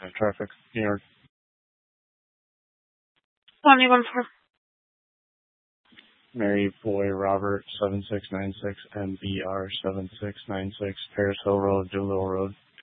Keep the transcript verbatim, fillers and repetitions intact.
Traffic, New York. twenty one four. Mary Boy Robert seven six nine six M B R seven six nine six Paris Hill Road, Doolittle Road.